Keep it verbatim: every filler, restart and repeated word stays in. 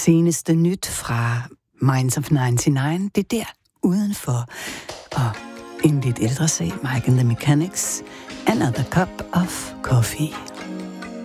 seneste nyt fra Minds of nioghalvfems, det der udenfor. Og en lidt ældre sag, Mike and the Mechanics, Another Cup of Coffee.